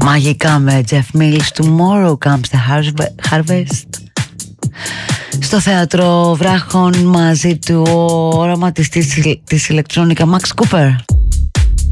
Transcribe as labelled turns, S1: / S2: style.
S1: Μαγικά με Jeff Mills, Tomorrow Comes the Harvest. Στο θέατρο Βράχων μαζί του ο οραματιστής της ηλεκτρόνικα Max Cooper.